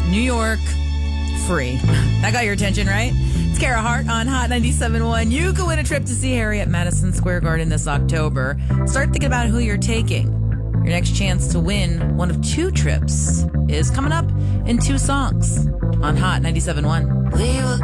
New York, free. That got your attention, right? It's Kara Hart on Hot 97.1. You can win a trip to see Harry at Madison Square Garden this October. Start thinking about who you're taking. Your next chance to win one of 2 trips is coming up in 2 songs on Hot 97.1. We were